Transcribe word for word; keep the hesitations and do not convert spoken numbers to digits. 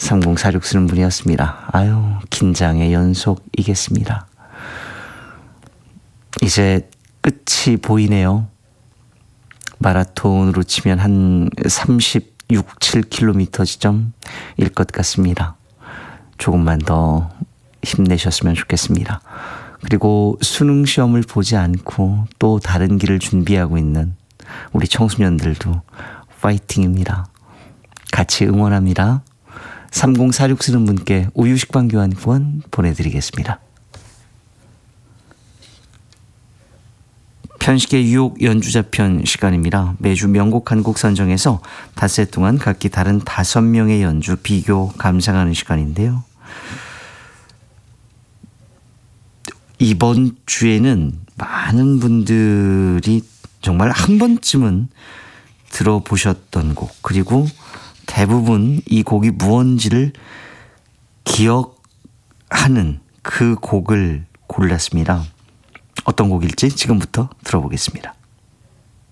삼공사육 쓰는 분이었습니다. 아유, 긴장의 연속이겠습니다. 이제 끝이 보이네요. 마라톤으로 치면 한 삼십육, 칠 킬로미터 지점일 것 같습니다. 조금만 더 힘내셨으면 좋겠습니다. 그리고 수능 시험을 보지 않고 또 다른 길을 준비하고 있는 우리 청소년들도 파이팅입니다. 같이 응원합니다. 삼공사육 쓰는 분께 우유 식빵 교환권 보내드리겠습니다. 편식의 유혹 연주자편 시간입니다. 매주 명곡 한 곡 선정해서 닷새 동안 각기 다른 다섯 명의 연주 비교 감상하는 시간인데요. 이번 주에는 많은 분들이 정말 한 번쯤은 들어보셨던 곡, 그리고 대부분 이 곡이 무언지를 기억하는 그 곡을 골랐습니다. 어떤 곡일지 지금부터 들어보겠습니다.